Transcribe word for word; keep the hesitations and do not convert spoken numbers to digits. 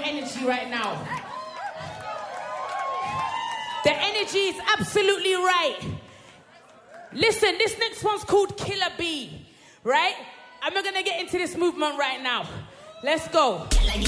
energy right now. The energy is absolutely right. Listen, this next one's called Killer Bee, right? And we're gonna get into this movement right now. Let's go.